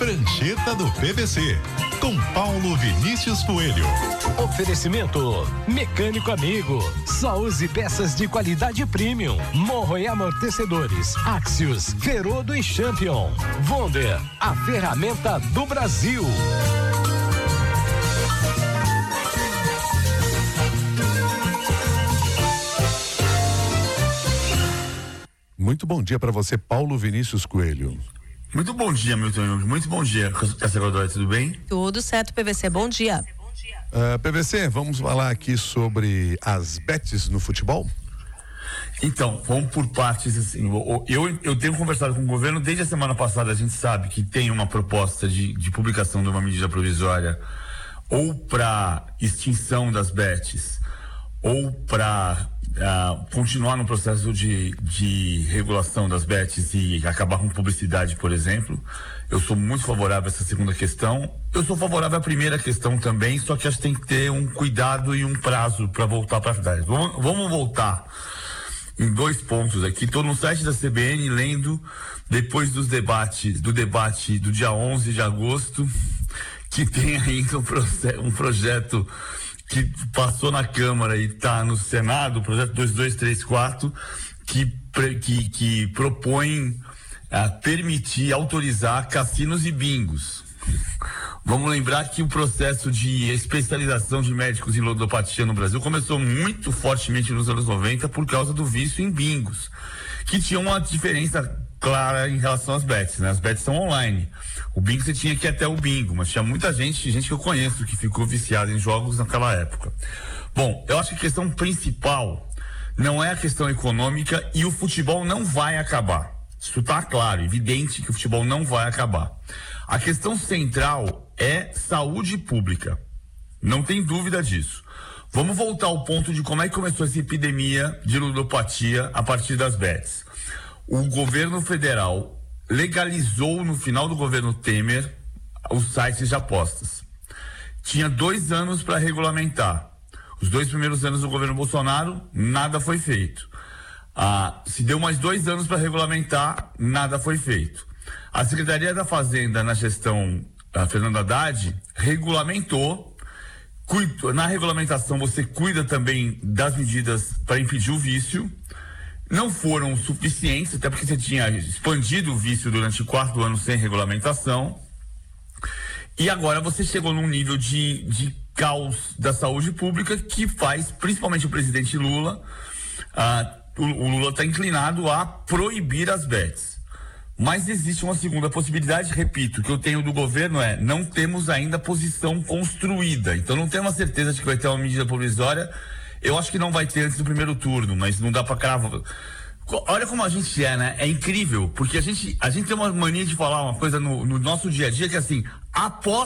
Prancheta do PVC, com Paulo Vinícius Coelho. Oferecimento Mecânico Amigo, só use peças de qualidade premium. Morro e amortecedores, Axios, Ferodo e Champion. Wonder, a ferramenta do Brasil. Muito bom dia para você, Paulo Vinícius Coelho. Muito bom dia, Milton. Muito bom dia, Cássia Godoy, tudo bem? Tudo certo, PVC, bom dia. PVC, vamos falar aqui sobre as bets no futebol? Então, vamos por partes, assim, eu tenho conversado com o governo desde a semana passada. A gente sabe que tem uma proposta de publicação de uma medida provisória ou para extinção das bets ou para continuar no processo de regulação das bets e acabar com publicidade, por exemplo. Eu sou muito favorável a essa segunda questão. Eu sou favorável à primeira questão também, só que acho que tem que ter um cuidado e um prazo para voltar para trás. Vamos voltar em 2 pontos aqui. Estou no site da CBN lendo, depois do debate do dia 11 de agosto, que tem ainda um projeto que passou na Câmara e está no Senado, o projeto 2234, que propõe autorizar cassinos e bingos. Vamos lembrar que o processo de especialização de médicos em ludopatia no Brasil começou muito fortemente nos anos 90 por causa do vício em bingos, que tinha uma diferença clara em relação às bets, né? As bets são online. O bingo você tinha que ir até o bingo, mas tinha muita gente que eu conheço que ficou viciada em jogos naquela época. Bom, eu acho que a questão principal não é a questão econômica e o futebol não vai acabar. Isso está claro, evidente que o futebol não vai acabar. A questão central é saúde pública. Não tem dúvida disso. Vamos voltar ao ponto de como é que começou essa epidemia de ludopatia a partir das bets. O governo federal legalizou no final do governo Temer os sites de apostas. Tinha 2 anos para regulamentar. Os 2 primeiros anos do governo Bolsonaro, nada foi feito. Se deu mais 2 anos para regulamentar, nada foi feito. A Secretaria da Fazenda, na gestão da Fernando Haddad, regulamentou. Na regulamentação você cuida também das medidas para impedir o vício. Não foram suficientes, até porque você tinha expandido o vício durante 4 anos sem regulamentação. E agora você chegou num nível de caos da saúde pública que faz, principalmente o presidente Lula, o Lula está inclinado a proibir as bets. Mas existe uma segunda possibilidade, repito, que eu tenho do governo não temos ainda posição construída. Então não tenho uma certeza de que vai ter uma medida provisória. Eu acho que não vai ter antes do primeiro turno, mas não dá para cravar. Olha como a gente né? É incrível, porque a gente tem uma mania de falar uma coisa no nosso dia a dia que é assim, após